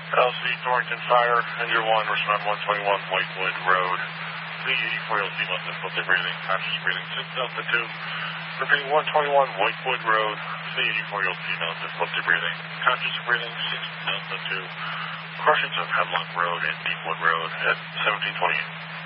LC Thornton Fire, Engine 1, respond 121 Whitewood Road. C84 LC, difficulty breathing, conscious breathing, 6 Delta 2. Repeating 121 Whitewood Road, C84 LC, difficulty breathing, conscious breathing, 6 Delta 2. Crossings of Hemlock Road and Deepwood Road at 1728.